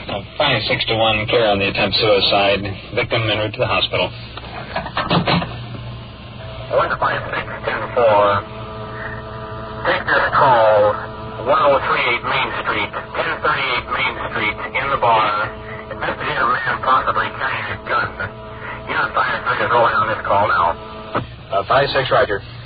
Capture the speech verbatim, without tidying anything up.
Uh, five six to one, clear on the attempt suicide. Victim en route to the hospital. one five six ten four. Take this call, ten thirty-eight Main Street, ten thirty-eight Main Street, in the bar. Investigator man possibly carrying a gun. Unit five three is rolling on this call now. Uh, five six, Roger.